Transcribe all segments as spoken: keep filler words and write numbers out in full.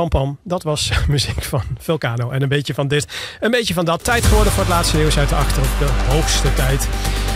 Pam Pam, dat was muziek van Vulcano. En een beetje van dit, een beetje van dat. Tijd geworden voor het laatste nieuws uit de Achterhoek. De hoogste tijd.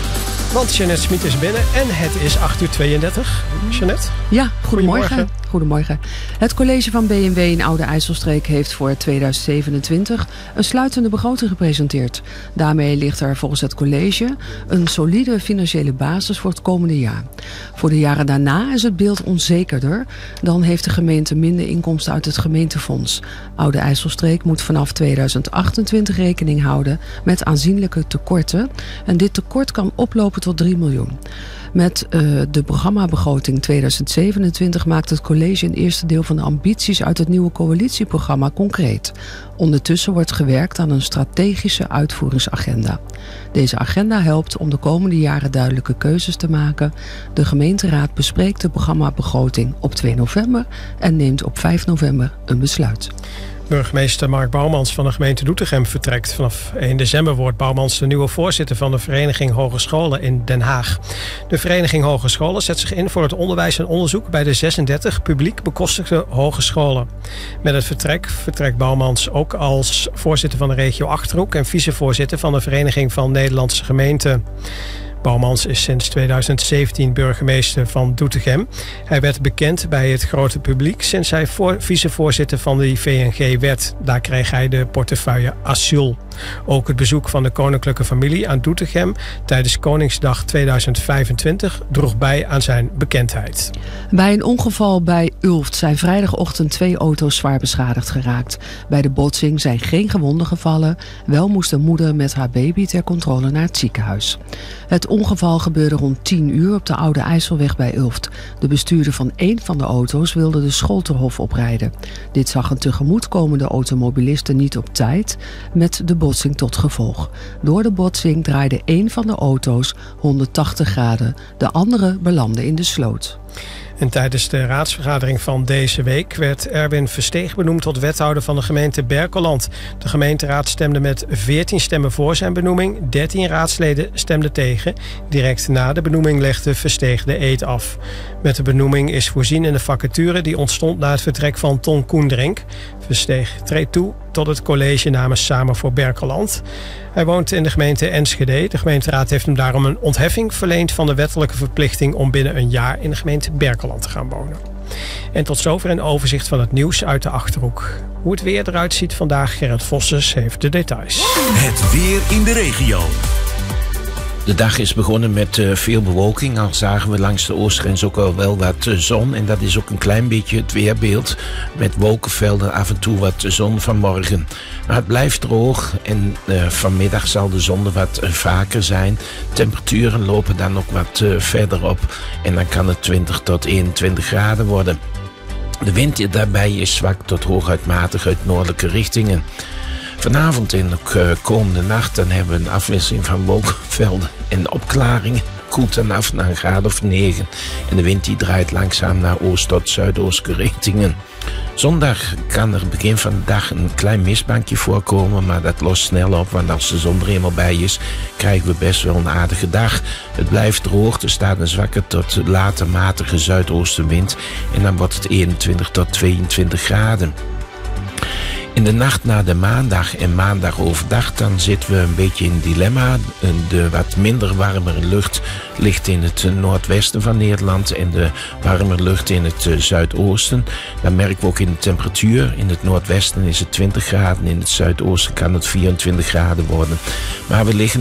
Want Jeanette Smit is binnen en het is acht uur tweeëndertig. Jeanette? Ja, goedemorgen. Goedemorgen. Goedemorgen. Het college van B en W in Oude IJsselstreek heeft voor tweeduizend zevenentwintig een sluitende begroting gepresenteerd. Daarmee ligt er volgens het college een solide financiële basis voor het komende jaar. Voor de jaren daarna is het beeld onzekerder. Dan heeft de gemeente minder inkomsten uit het gemeentefonds. Oude IJsselstreek moet vanaf tweeduizend achtentwintig rekening houden met aanzienlijke tekorten. En dit tekort kan oplopen tot drie miljoen. Met uh, de programmabegroting tweeduizend zevenentwintig maakt het college een eerste deel van de ambities uit het nieuwe coalitieprogramma concreet. Ondertussen wordt gewerkt aan een strategische uitvoeringsagenda. Deze agenda helpt om de komende jaren duidelijke keuzes te maken. De gemeenteraad bespreekt de programmabegroting op twee november en neemt op vijf november een besluit. Burgemeester Mark Bouwmans van de gemeente Doetinchem vertrekt. Vanaf één december wordt Bouwmans de nieuwe voorzitter van de Vereniging Hogescholen in Den Haag. De Vereniging Hogescholen zet zich in voor het onderwijs en onderzoek bij de zesendertig publiek bekostigde hogescholen. Met het vertrek vertrekt Bouwmans ook als voorzitter van de regio Achterhoek en vicevoorzitter van de Vereniging van Nederlandse Gemeenten. Bouwmans is sinds tweeduizend zeventien burgemeester van Doetinchem. Hij werd bekend bij het grote publiek sinds hij voor, vicevoorzitter van de V N G werd. Daar kreeg hij de portefeuille asiel. Ook het bezoek van de koninklijke familie aan Doetinchem tijdens Koningsdag tweeduizend vijfentwintig droeg bij aan zijn bekendheid. Bij een ongeval bij Ulft zijn vrijdagochtend twee auto's zwaar beschadigd geraakt. Bij de botsing zijn geen gewonden gevallen. Wel moest de moeder met haar baby ter controle naar het ziekenhuis. Het ongeval gebeurde rond tien uur op de Oude IJsselweg bij Ulft. De bestuurder van één van de auto's wilde de Scholterhof oprijden. Dit zag een tegemoetkomende automobiliste niet op tijd, met de botsing tot gevolg. Door de botsing draaide één van de auto's honderdtachtig graden. De andere belandde in de sloot. En tijdens de raadsvergadering van deze week werd Erwin Versteeg benoemd tot wethouder van de gemeente Berkelland. De gemeenteraad stemde met veertien stemmen voor zijn benoeming. dertien raadsleden stemden tegen. Direct na de benoeming legde Versteeg de eed af. Met de benoeming is voorzien in de vacature die ontstond na het vertrek van Ton Koendrink. Versteeg treedt toe tot het college namens Samen voor Berkelland. Hij woont in de gemeente Enschede. De gemeenteraad heeft hem daarom een ontheffing verleend van de wettelijke verplichting om binnen een jaar in de gemeente Berkelland te gaan wonen. En tot zover een overzicht van het nieuws uit de Achterhoek. Hoe het weer eruit ziet vandaag, Gerrit Vossers heeft de details. Het weer in de regio. De dag is begonnen met uh, veel bewolking. Al zagen we langs de oostgrens ook al wel wat uh, zon. En dat is ook een klein beetje het weerbeeld. Met wolkenvelden, af en toe wat zon vanmorgen. Maar het blijft droog. En uh, vanmiddag zal de zon er wat uh, vaker zijn. Temperaturen lopen dan ook wat uh, verder op. En dan kan het twintig tot eenentwintig graden worden. De wind daarbij is zwak tot hooguit matig uit noordelijke richtingen. Vanavond en ook uh, komende nacht dan hebben we een afwisseling van wolkenvelden en opklaringen. Koelt dan af naar een graad of negen. En de wind die draait langzaam naar oost tot zuidoostelijke richtingen. Zondag kan er begin van de dag een klein mistbankje voorkomen, maar dat lost snel op, want als de zon er eenmaal bij is, krijgen we best wel een aardige dag. Het blijft droog, er staat een zwakke tot late matige zuidoostenwind en dan wordt het eenentwintig tot tweeëntwintig graden. In de nacht na de maandag en maandag overdag dan zitten we een beetje in een dilemma. De wat minder warmere lucht ligt in het noordwesten van Nederland en de warmere lucht in het zuidoosten. Dat merken we ook in de temperatuur. In het noordwesten is het twintig graden, in het zuidoosten kan het vierentwintig graden worden. Maar we liggen